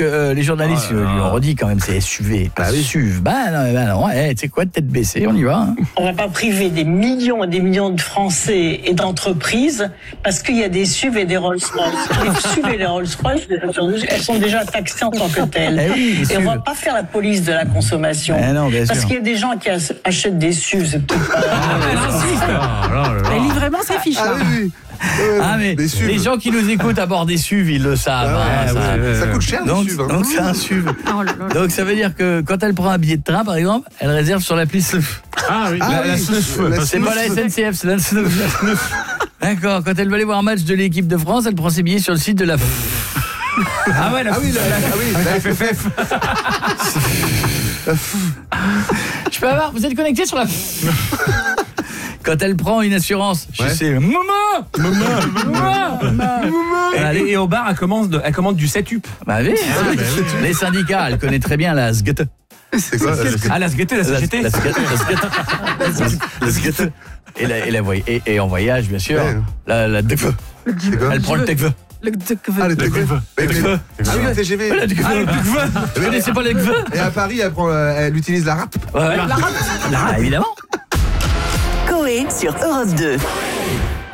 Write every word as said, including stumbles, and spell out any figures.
que euh, les journalistes oh, lui ont redit quand même, c'est S U V, pas S U V. Bah non, bah non, hey, tu sais quoi, tête baissée, on y va. Hein. On va pas priver des millions et des millions de Français et d'entreprises parce qu'il y a des S U V et des Rolls-Royce. Les S U V et les Rolls-Royce, elles sont déjà taxées en tant que telles. Eh oui, et on va pas faire la police de la consommation. Eh non, bien parce sûr. qu'il y a des gens qui achètent des S U V, c'est peut-être pas... Elle lit vraiment ses fiches. Ah oui, oui. Euh, Ah mais les gens qui nous écoutent à bord des S U V, ils le savent. Ah ouais, hein, ça, ouais, ouais, ça coûte cher donc, les S U V. Hein. donc c'est un S U V. Oh là là. Donc ça veut dire que quand elle prend un billet de train, par exemple, elle réserve sur l'appli S N F. Ah oui, Ah la, oui, la snuf. la C'est pas la S N C F, c'est la S N F. D'accord, quand elle veut aller voir un match de l'équipe de France, elle prend ses billets sur le site de la... Ah ouais, la... Ah oui, la, la, ah oui, la F F F. Je peux avoir... Vous êtes connecté sur la... Quand elle prend une assurance, je Ouais. sais... Maman Maman Maman Et, et, et au bar, elle commande, de- elle commande du sept up. Bah oui, bah oui. les syndicats, elle connaît très bien la S G T. c'est quoi la Ah, la S G T, la La C G T. la S G T, la S G T. La S G T. Et, la, et, la, voy- et, et en voyage, bien sûr, Ouais. la, la D G V. C'est quoi Elle prend le T G V. Le Ah, le T G V. T G V. Ah oui, le T G V. La D G V. Vous connaissez pas la D G V? Et à Paris, elle, prend, euh, elle utilise la rap. Ouais. La rap. Évidemment. Coé sur Europe deux.